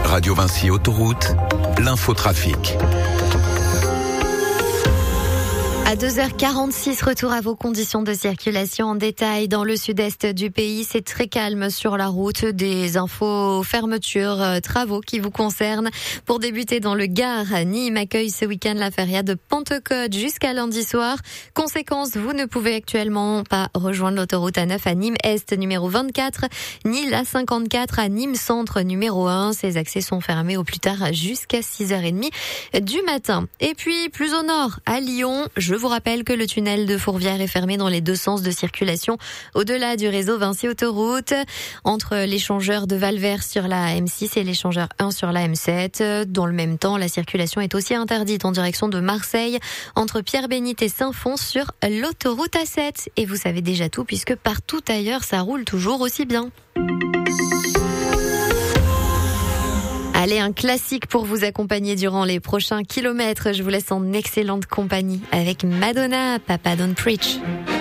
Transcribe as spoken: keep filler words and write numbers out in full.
Radio Vinci Autoroute, l'infotrafic. À deux heures quarante-six, retour à vos conditions de circulation en détail. Dans le sud-est du pays, c'est très calme sur la route. Des infos fermetures, euh, travaux qui vous concernent. Pour débuter dans le Gard, Nîmes accueille ce week-end la feria de Pentecôte jusqu'à lundi soir. Conséquence, vous ne pouvez actuellement pas rejoindre l'autoroute A neuf à Nîmes Est numéro vingt-quatre, ni la cinquante-quatre à Nîmes Centre numéro un. Ces accès sont fermés au plus tard jusqu'à six heures trente du matin. Et puis, plus au nord, à Lyon, je Je vous rappelle que le tunnel de Fourvière est fermé dans les deux sens de circulation au-delà du réseau Vinci Autoroute, entre l'échangeur de Valvert sur la M six et l'échangeur un sur la M sept. Dans le même temps, la circulation est aussi interdite en direction de Marseille, entre Pierre-Bénite et Saint-Fons sur l'autoroute A sept. Et vous savez déjà tout, puisque partout ailleurs, ça roule toujours aussi bien. Allez, un classique pour vous accompagner durant les prochains kilomètres. Je vous laisse en excellente compagnie avec Madonna, Papa Don't Preach.